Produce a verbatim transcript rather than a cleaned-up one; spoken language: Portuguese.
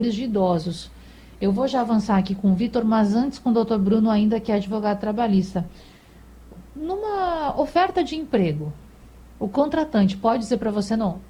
de idosos. Eu vou já avançar aqui com o Vitor, mas antes com o doutor Bruno, ainda que é advogado trabalhista. Numa oferta de emprego, o contratante pode dizer para você não.